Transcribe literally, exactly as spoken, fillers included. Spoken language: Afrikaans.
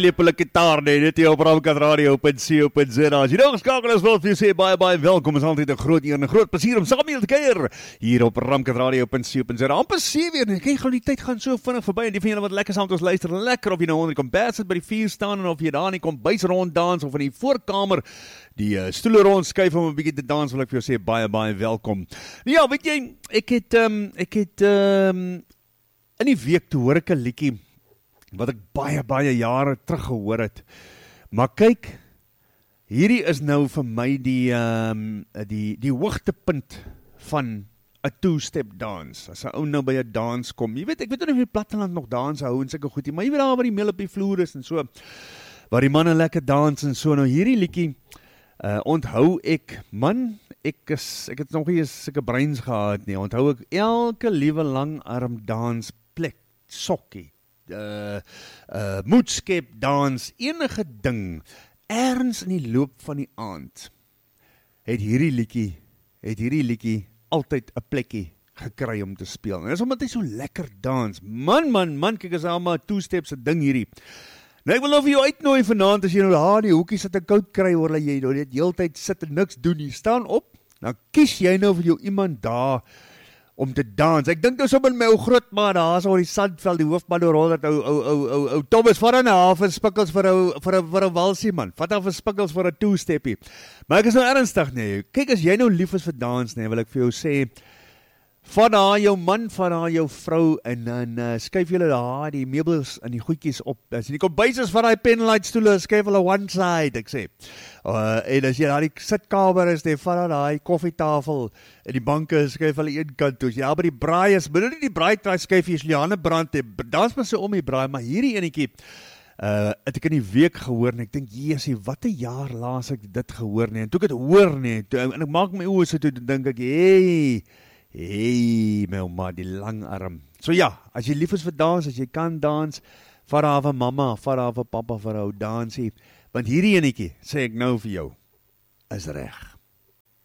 Lepele gitaar, nee, dit hier op Ramkat Radio op C O P Z. As jy nou geskakel is, wil ek vir jou sê baie baie welkom. Is altyd 'n groot eer en 'n groot plesier om saam met julle te kuier hier op Ramkat Radio op C O P Z. Amper sewe uur, kyk gou die tyd gaan so vinnig verby en die van julle wat lekker saam met ons luister, lekker of jy nou onder die kombuis sit by die vuur staan en of jy daar in die kombuis rond dans of in die voorkamer die uh, stoele rond skuif om 'n bietjie te dans, wil ek vir jou sê baie baie welkom. Ja, weet jy, ek het um, ek het um, in die week toe hoor ek 'n liedjie wat ek baie, baie jare terug gehoor het. Maar kyk, hierdie is nou vir my die, um, die, die hoogtepunt van 'n two-step dans. As 'n ou nou by 'n dans kom, jy weet, ek weet nie of die platteland nog dans hou en sulke goedie, maar jy weet daar waar die meel op die vloer is en so, waar die manne lekker dans en so. Nou hierdie liedjie, uh, onthou ek, man, ek is, ek het nog nie sulke breins gehad nie, onthou ek elke liewe langarm dans plek, sokkie, Uh, uh, moedskep, dans, enige ding, ergens in die loop van die aand, het hierdie liedjie, het hierdie liedjie altyd 'n plekkie gekry om te speel. En dis omdat hy so lekker dans. Man, man, man, kyk as almal two-step se ding hierdie. Nou ek wil nou vir jou uitnooi vanaand, as jy nou daar die hoekie sit en koud kry, hoor jy nou net heeltyd sit en niks doen nie. Staan op, nou kies jy nou vir jou iemand daar om te dans. Ek dink nou so met my ou grootma daar so oor die Sandveld, die hoofman oor honderd, ou ou ou ou ou Thomas van 'n half en spikkels vir 'n vir 'n vir 'n walsie man. Vat af 'n spikkels vir 'n two-steppie. Maar ek is nou ernstig nee. Kyk, as jy nou lief is vir dans nee, wil ek vir jou sê, van daar jou man, van daar jou vrou en dan uh, skuif julle daar die meubels en die goedjies op. As jy die kombuis is van daai penlight stoele, skuif hulle one side, ek sê. Uh, en as jy daar die sitkamer is, nee, van daai koffietafel en die banke, skuif hulle een kant toe. As jy daar by die braai is, moet nie die braai try skuif jy die hande brand hê. Dans maar so om die braai, maar hierdie enetjie uh, het ek in die week gehoor en ek dink, jesie, wat 'n jaar laas ek dit gehoor nie. En toe ek dit hoor nie, toe, en ek maak my oë so toe, toe dink ek, hey, hey, my oma, die lang arm. So ja, as jy lief is vir dans, as jy kan dans, vat daar vir mamma, vat daar vir papa, vir ou dansie, want hierdie enetjie, sê ek nou vir jou, is reg.